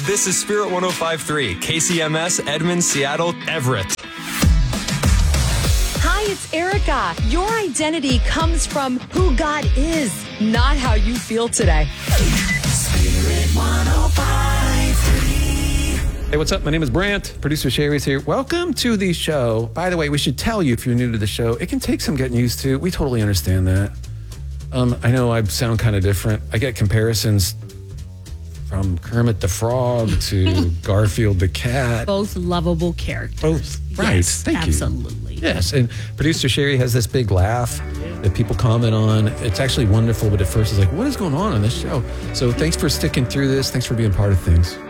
This is Spirit 105.3, KCMS, Edmond, Seattle, Everett. Hi, it's Erica. Your identity comes from who God is, not how you feel today. Spirit 105.3. Hey, what's up? My name is Brant. Producer Sherry's here. Welcome to the show. By the way, we should tell you if you're new to the show, it can take some getting used to. We totally understand that. I know I sound kind of different. I get comparisons from Kermit the Frog to Garfield the cat. Both lovable characters. Both. Right. Yes, Thank you. absolutely. Yes. And producer Sherry has this big laugh that people comment on. It's actually wonderful, but at first it's like, what is going on this show? So thanks for sticking through this. Thanks for being part of things.